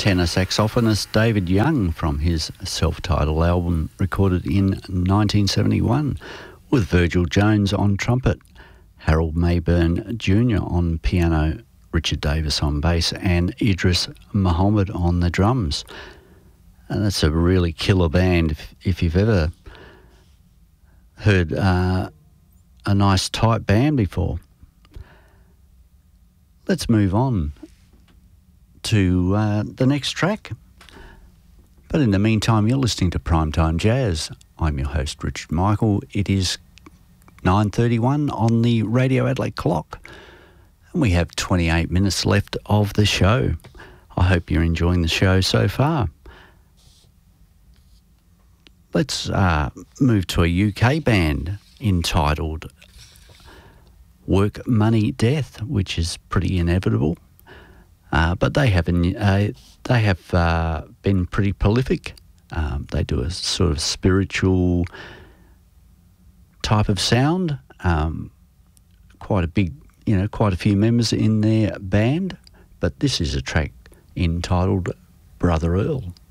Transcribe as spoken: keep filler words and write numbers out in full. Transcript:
tenor saxophonist David Young from his self-titled album recorded in nineteen seventy-one, with Virgil Jones on trumpet, Harold Mayburn Junior on piano, Richard Davis on bass, and Idris Muhammad on the drums. And that's a really killer band. If, if you've ever heard uh, a nice tight band before. Let's move on to uh, the next track. But in the meantime, you're listening to Primetime Jazz. I'm your host, Richard Michael. It is nine thirty-one on the Radio Adelaide clock, and we have twenty-eight minutes left of the show. I hope you're enjoying the show so far. Let's uh, move to a U K band entitled Work, Money, Death, which is pretty inevitable. Uh, but they have uh, they have uh, been pretty prolific. Um, they do a sort of spiritual type of sound. Um, quite a big, you know, quite a few members in their band. But this is a track entitled Brother Earl.